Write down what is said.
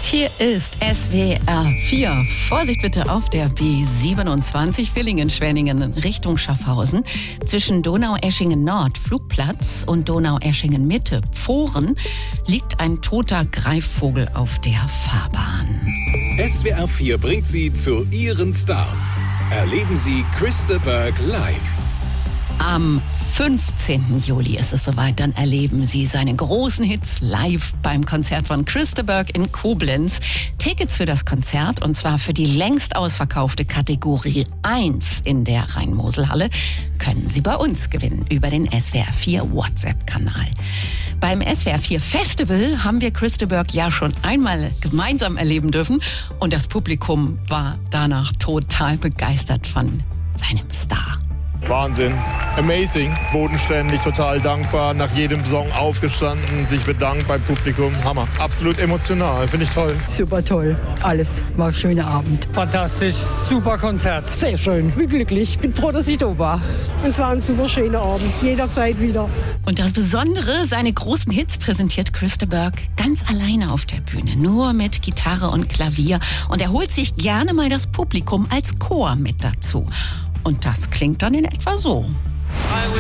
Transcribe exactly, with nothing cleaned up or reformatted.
Hier ist S W R vier. Vorsicht bitte auf der B siebenundzwanzig Villingen-Schwenningen Richtung Schaffhausen. Zwischen Donaueschingen-Nord, Flugplatz, und Donaueschingen-Mitte, Pfohren, liegt ein toter Greifvogel auf der Fahrbahn. S W R vier bringt Sie zu Ihren Stars. Erleben Sie Chris de Burgh live. Am fünfzehnten Juli ist es soweit, dann erleben Sie seine großen Hits live beim Konzert von Chris de Burgh in Koblenz. Tickets für das Konzert, und zwar für die längst ausverkaufte Kategorie eins in der Rhein-Mosel-Halle, können Sie bei uns gewinnen über den S W R vier WhatsApp-Kanal. Beim S W R vier Festival haben wir Chris de Burgh ja schon einmal gemeinsam erleben dürfen, und das Publikum war danach total begeistert von seinem Star. Wahnsinn, amazing, bodenständig, total dankbar, nach jedem Song aufgestanden, sich bedankt beim Publikum, Hammer, absolut emotional, finde ich toll. Super toll, alles, war ein schöner Abend. Fantastisch, super Konzert. Sehr schön, bin glücklich, bin froh, dass ich da war. Es war ein super schöner Abend, jederzeit wieder. Und das Besondere, seine großen Hits präsentiert Chris de Burgh ganz alleine auf der Bühne, nur mit Gitarre und Klavier, und er holt sich gerne mal das Publikum als Chor mit dazu. Und das klingt dann in etwa so.